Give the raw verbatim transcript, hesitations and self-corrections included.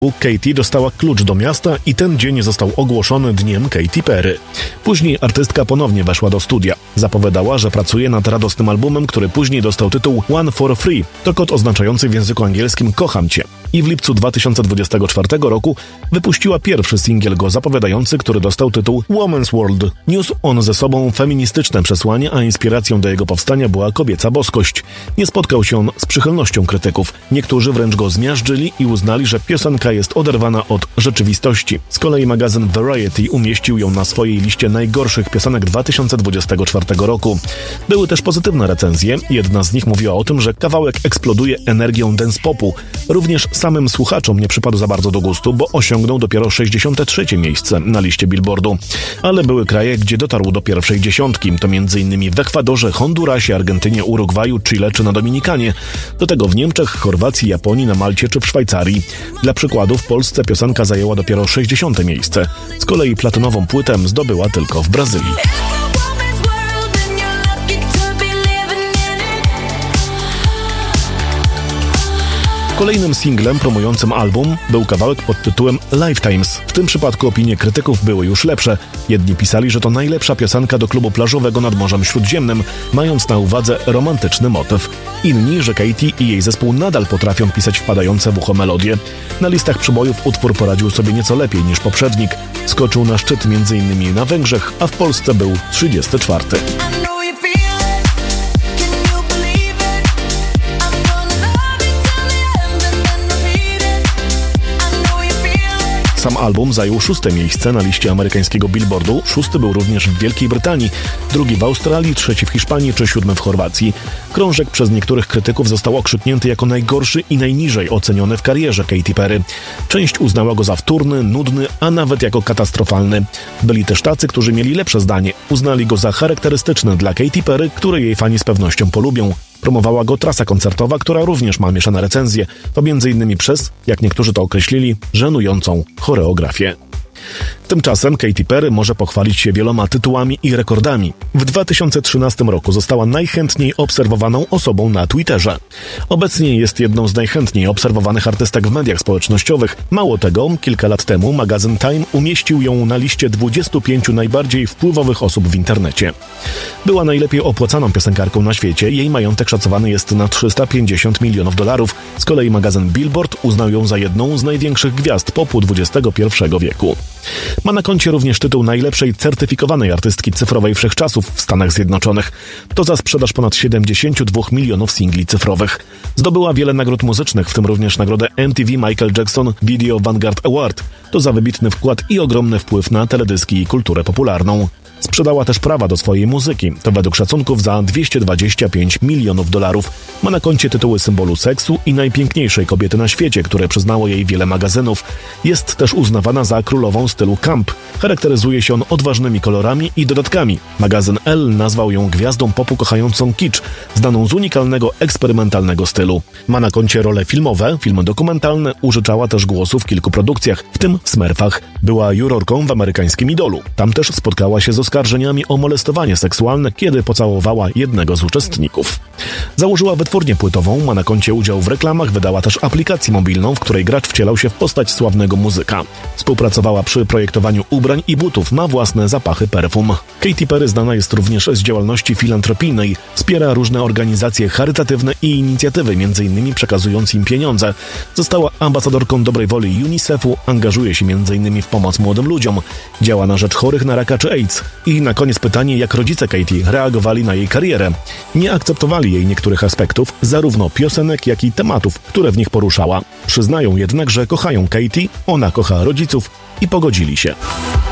Katy dostała klucz do miasta i ten dzień został ogłoszony dniem Katy Perry. Później artystka ponownie weszła do studia. Zapowiadała, że pracuje nad radosnym albumem, który później dostał tytuł One for Free. To kod oznaczający w języku angielskim kocham cię. I w lipcu dwa tysiące dwudziestego czwartego roku wypuściła pierwszy singiel go zapowiadający, który dostał tytuł Woman's World. Niósł on ze sobą feministyczne przesłanie, a inspiracją do jego powstania była kobieca boskość. Nie spotkał się on z przychylnością krytyków. Niektórzy wręcz go zmiażdżyli i uznali, że piosenka jest oderwana od rzeczywistości. Z kolei magazyn Variety umieścił ją na swojej liście najgorszych piosenek dwa tysiące dwudziestego czwartego roku. Były też pozytywne recenzje. Jedna z nich mówiła o tym, że kawałek eksploduje energią dance popu. Również samym słuchaczom nie przypadł za bardzo do gustu, bo osiągnął dopiero sześćdziesiąte trzecie miejsce na liście Billboardu. Ale były kraje, gdzie dotarł do pierwszej dziesiątki. To między innymi w Ekwadorze, Hondurasie, Argentynie, Urugwaju, Chile czy na Dominikanie. Do tego w Niemczech, Chorwacji, Japonii, na Malcie czy w Szwajcarii. Dla przykładu w Polsce piosenka zajęła dopiero sześćdziesiąte miejsce. Z kolei platynową płytę zdobyła tylko w Brazylii. Kolejnym singlem promującym album był kawałek pod tytułem Lifetimes. W tym przypadku opinie krytyków były już lepsze. Jedni pisali, że to najlepsza piosenka do klubu plażowego nad Morzem Śródziemnym, mając na uwadze romantyczny motyw. Inni, że Katy i jej zespół nadal potrafią pisać wpadające w ucho melodie. Na listach przybojów utwór poradził sobie nieco lepiej niż poprzednik. Skoczył na szczyt między innymi na Węgrzech, a w Polsce był trzydziesty czwarty. Sam album zajął szóste miejsce na liście amerykańskiego Billboardu, szósty był również w Wielkiej Brytanii, drugi w Australii, trzeci w Hiszpanii czy siódmy w Chorwacji. Krążek przez niektórych krytyków został okrzyknięty jako najgorszy i najniżej oceniony w karierze Katy Perry. Część uznała go za wtórny, nudny, a nawet jako katastrofalny. Byli też tacy, którzy mieli lepsze zdanie. Uznali go za charakterystyczny dla Katy Perry, który jej fani z pewnością polubią. Promowała go trasa koncertowa, która również ma mieszane recenzje. To między innymi przez, jak niektórzy to określili, żenującą choreografię. Tymczasem Katy Perry może pochwalić się wieloma tytułami i rekordami. W dwa tysiące trzynastym roku została najchętniej obserwowaną osobą na Twitterze. Obecnie jest jedną z najchętniej obserwowanych artystek w mediach społecznościowych. Mało tego, kilka lat temu magazyn Time umieścił ją na liście dwudziestu pięciu najbardziej wpływowych osób w internecie. Była najlepiej opłacaną piosenkarką na świecie. Jej majątek szacowany jest na trzysta pięćdziesiąt milionów dolarów. Z kolei magazyn Billboard uznał ją za jedną z największych gwiazd popu dwudziestego pierwszego wieku. Ma na koncie również tytuł najlepszej certyfikowanej artystki cyfrowej wszechczasów w Stanach Zjednoczonych. To za sprzedaż ponad siedemdziesięciu dwóch milionów singli cyfrowych. Zdobyła wiele nagród muzycznych, w tym również nagrodę M T V Michael Jackson Video Vanguard Award. To za wybitny wkład i ogromny wpływ na teledyski i kulturę popularną. Sprzedała też prawa do swojej muzyki, to według szacunków za dwieście dwadzieścia pięć milionów dolarów. Ma na koncie tytuły symbolu seksu i najpiękniejszej kobiety na świecie, które przyznało jej wiele magazynów. Jest też uznawana za królową stylu camp. Charakteryzuje się on odważnymi kolorami i dodatkami. Magazyn Elle nazwał ją gwiazdą popu kochającą kicz, znaną z unikalnego, eksperymentalnego stylu. Ma na koncie role filmowe, filmy dokumentalne, użyczała też głosu w kilku produkcjach, w tym w Smurfach. Była jurorką w amerykańskim Idolu. Tam też spotkała się z oskarżeniami o molestowanie seksualne, kiedy pocałowała jednego z uczestników. Założyła wytwórnię płytową, ma na koncie udział w reklamach, wydała też aplikację mobilną, w której gracz wcielał się w postać sławnego muzyka. Współpracowała przy projektowaniu ubrań i butów, ma własne zapachy perfum. Katy Perry znana jest również z działalności filantropijnej. Wspiera różne organizacje charytatywne i inicjatywy, między innymi przekazując im pieniądze. Została ambasadorką dobrej woli UNICEF-u, angażuje się między innymi w pomoc młodym ludziom. Działa na rzecz chorych na raka czy AIDS. I na koniec pytanie, jak rodzice Katy reagowali na jej karierę. Nie akceptowali jej niektórych aspektów, zarówno piosenek, jak i tematów, które w nich poruszała. Przyznają jednak, że kochają Katy, ona kocha rodziców i pogodzili się.